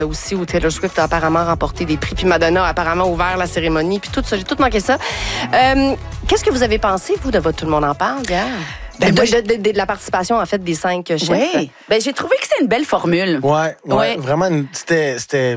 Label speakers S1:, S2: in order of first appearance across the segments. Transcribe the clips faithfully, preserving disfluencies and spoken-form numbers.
S1: Aussi, où Taylor Swift a apparemment remporté des prix, puis Madonna a apparemment ouvert la cérémonie, puis tout ça, j'ai tout manqué ça. Euh, Qu'est-ce que vous avez pensé, vous, de votre Tout le monde en parle hier? Ben, de, de, de, de, de la participation, en fait, des cinq chefs.
S2: Oui, ben, j'ai trouvé que c'était une belle formule.
S3: Oui, ouais, ouais. Vraiment, c'était... c'était...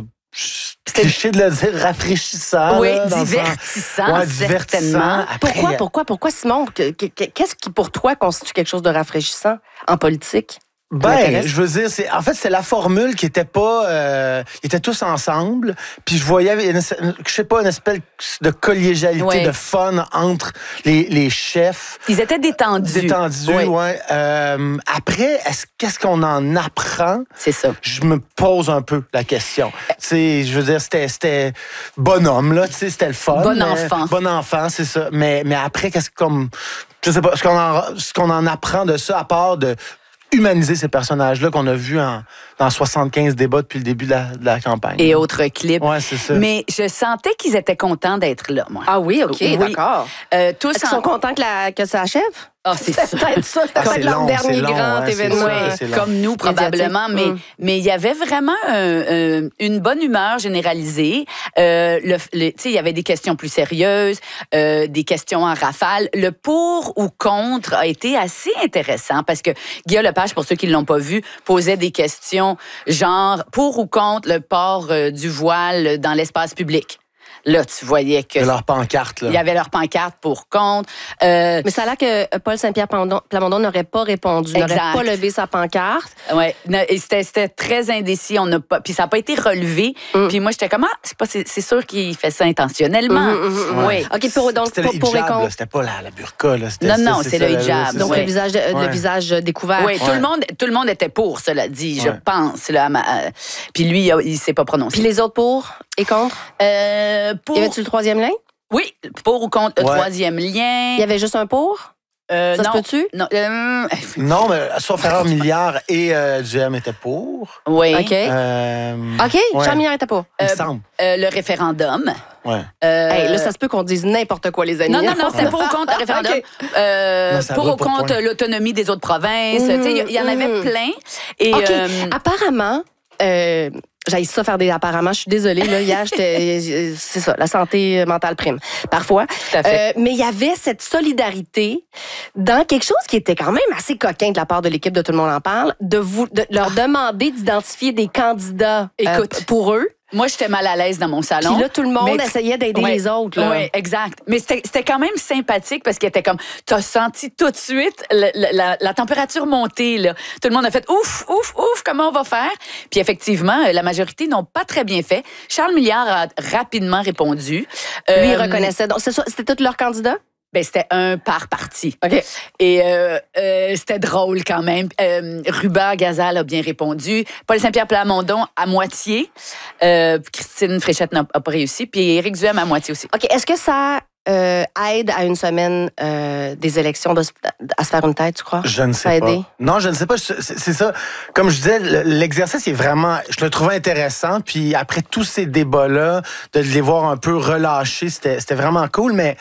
S3: cliché de le dire, rafraîchissant.
S2: Oui,
S3: là,
S2: divertissant,
S3: ouais, divertissant.
S1: Après, pourquoi, pourquoi, pourquoi, Simon? Qu'est-ce qui, pour toi, constitue quelque chose de rafraîchissant en politique?
S3: Ben, je veux dire, c'est en fait, c'est la formule qui était pas... Euh, ils étaient tous ensemble, puis je voyais, une, je sais pas, une espèce de collégialité, ouais. de fun entre les, les chefs.
S2: Ils étaient détendus.
S3: Détendus, oui. Ouais. Euh, après, est-ce, qu'est-ce qu'on en apprend?
S2: C'est ça.
S3: Je me pose un peu la question. Tu sais, je veux dire, c'était, c'était bonhomme, là, tu sais, c'était le fun.
S2: Bon enfant.
S3: Bon enfant, c'est ça. Mais, mais après, qu'est-ce que comme... Je sais pas, ce qu'on en, ce qu'on en apprend de ça, à part de... humaniser ces personnages-là qu'on a vus en, dans soixante-quinze débats depuis le début de la, de la campagne.
S2: Et autres clips.
S3: Ouais, c'est ça.
S2: Mais je sentais qu'ils étaient contents d'être là, moi.
S1: Ah oui, OK, oui. D'accord.
S2: Euh, tous
S1: Est-ce qu'ils sont contents que, la, que ça achève?
S2: Ah, oh, c'est ça.
S1: C'est peut-être ça. C'est peut-être leur dernier long, grand hein, événement.
S2: Oui, comme nous, probablement. Mais
S1: mm.
S2: mais il y avait vraiment euh, euh, une bonne humeur généralisée. Euh, le, le, tu sais, il y avait des questions plus sérieuses, euh, des questions en rafale. Le pour ou contre a été assez intéressant parce que Guillaume Lepage, pour ceux qui ne l'ont pas vu, posait des questions genre pour ou contre le port euh, du voile dans l'espace public. Là, tu voyais que...
S3: De leur pancarte, là.
S2: Il y avait leur pancarte pour contre. Euh,
S1: Mais ça a l'air que Paul Saint-Pierre Plamondon n'aurait pas répondu, exact. n'aurait pas levé sa pancarte.
S2: Oui, c'était, c'était très indécis. On n'a pas, puis ça n'a pas été relevé. Mm. Puis moi, j'étais comme, ah, c'est, pas, c'est, c'est sûr qu'il fait ça intentionnellement. Mm, mm, mm,
S1: ouais. OK, pour, donc,
S3: c'était
S1: pour,
S3: le
S1: pour
S3: hijab, là, c'était pas la, la burqa. Là.
S2: Non, non, c'est, c'est le hijab.
S1: Donc,
S2: ouais.
S1: le, visage, ouais. le visage découvert.
S2: Oui, ouais. tout, le monde, tout le monde était pour, cela dit, je
S3: ouais.
S2: pense. Là, ma, euh, puis lui, il ne s'est pas prononcé.
S1: Puis les autres pour et contre?
S2: Euh, pour...
S1: Y avait-tu le troisième lien?
S2: Oui, pour ou contre le
S3: ouais.
S2: troisième lien.
S1: Il y avait juste un pour?
S2: Euh,
S1: ça
S2: non.
S1: se peut-tu?
S2: Non, euh...
S3: non, mais sauf erreur, Milliard et euh, G M étaient pour.
S2: Oui.
S1: OK.
S3: Euh,
S1: OK, ouais. Jean Milliard était pour.
S3: Il
S2: euh,
S3: semble.
S2: Euh, le référendum.
S3: Ouais.
S1: Euh... Hey, là, ça se peut qu'on dise n'importe quoi, les amis.
S2: Non, non, non, c'était pour ou contre le référendum. Okay. Euh, non, pour ou contre point. l'autonomie des autres provinces. Mmh, il y, y en avait mmh. plein. Et,
S1: OK.
S2: Euh...
S1: Apparemment... Euh... J'aille ça faire des apparemment. Je suis désolée. Là, hier, j'étais, c'est ça, la santé mentale prime. Parfois.
S2: Tout à fait.
S1: Euh, mais il y avait cette solidarité dans quelque chose qui était quand même assez coquin de la part de l'équipe de Tout le monde en parle, de, vous, de leur ah. demander d'identifier des candidats Écoute, euh, pour eux.
S2: Moi, j'étais mal à l'aise dans mon salon.
S1: Puis là, tout le monde mais, essayait d'aider ouais, les autres.
S2: Oui, exact. Mais c'était, c'était quand même sympathique parce qu'il était comme, t'as senti tout de suite la, la, la température monter. Là. Tout le monde a fait ouf, ouf, ouf, comment on va faire? Puis effectivement, la majorité n'ont pas très bien fait. Charles Milliard a rapidement répondu.
S1: Euh, Lui, il reconnaissait. Donc, c'est ça, c'était tous leurs candidats?
S2: Ben, c'était un par parti.
S1: OK.
S2: Et euh, euh, c'était drôle quand même. Euh, Ruba Gazal a bien répondu. Paul Saint-Pierre Plamondon à moitié. Euh, Christine Fréchette n'a pas réussi. Puis Éric Duhem à moitié aussi.
S1: OK. Est-ce que ça euh, aide à une semaine euh, des élections de, à se faire une tête, tu crois?
S3: Je ne sais
S1: ça
S3: pas.
S1: Aider?
S3: Non, je ne sais pas. C'est, c'est ça. Comme je disais, l'exercice est vraiment... Je le trouvais intéressant. Puis après tous ces débats-là, de les voir un peu relâchés, c'était, c'était vraiment cool. Mais...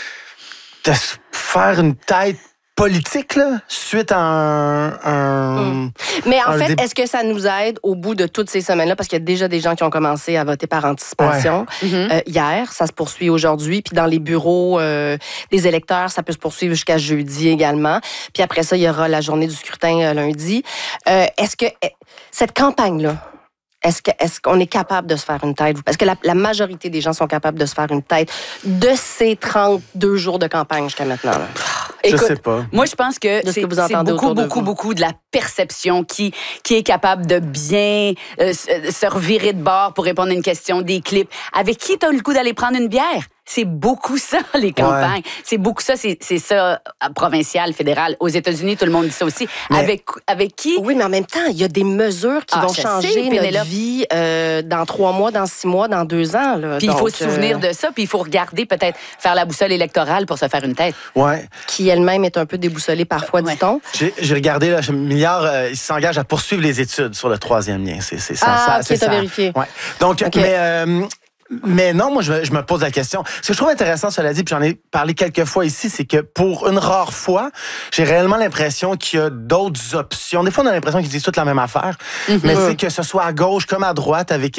S3: de faire une tête politique, là, suite à un... un
S1: mmh. Mais en
S3: un
S1: fait,
S3: dé...
S1: est-ce que ça nous aide au bout de toutes ces semaines-là? Parce qu'il y a déjà des gens qui ont commencé à voter par anticipation.
S3: Ouais.
S1: Mmh. Euh, hier, ça se poursuit aujourd'hui. Puis dans les bureaux euh, des électeurs, ça peut se poursuivre jusqu'à jeudi également. Puis après ça, il y aura la journée du scrutin euh, lundi. Euh, est-ce que cette campagne-là, Est-ce, que, est-ce qu'on est capable de se faire une tête? Est-ce que la, la majorité des gens sont capables de se faire une tête de ces trente-deux jours de campagne jusqu'à maintenant? Là?
S3: Je
S2: Écoute,
S3: sais pas.
S2: Moi, je pense que
S1: c'est,
S2: c'est,
S1: que vous
S2: c'est beaucoup,
S1: de
S2: beaucoup,
S1: vous.
S2: beaucoup de la perception qui, qui est capable de bien euh, se revirer de bord pour répondre à une question, des clips. Avec qui tu as le goût d'aller prendre une bière? C'est beaucoup ça, les campagnes. Ouais. C'est beaucoup ça, c'est, c'est ça, provincial, fédéral. Aux États-Unis, tout le monde dit ça aussi. Mais, avec, avec qui?
S1: Oui, mais en même temps, il y a des mesures qui
S2: ah,
S1: vont changer
S2: sais,
S1: notre
S2: Pénélope.
S1: vie euh, dans trois mois, dans six mois, dans deux ans. Là.
S2: Puis il faut se souvenir
S1: euh...
S2: de ça, puis il faut regarder, peut-être, faire la boussole électorale pour se faire une tête.
S3: Ouais.
S1: Qui elle-même est un peu déboussolée parfois, ouais. dit-on.
S3: J'ai, j'ai regardé, là, Milliard, euh, il s'engage à poursuivre les études sur le troisième lien. C'est, c'est ça.
S1: Ah,
S3: ça
S1: ok,
S3: c'est
S1: t'as
S3: ça.
S1: vérifié.
S3: Ouais. Donc,
S1: okay.
S3: mais... Euh, Mais non, moi, je, je me pose la question. Ce que je trouve intéressant, cela dit, puis j'en ai parlé quelques fois ici, c'est que pour une rare fois, j'ai réellement l'impression qu'il y a d'autres options. Des fois, on a l'impression qu'ils disent toutes la même affaire, mm-hmm. mais c'est que ce soit à gauche comme à droite, avec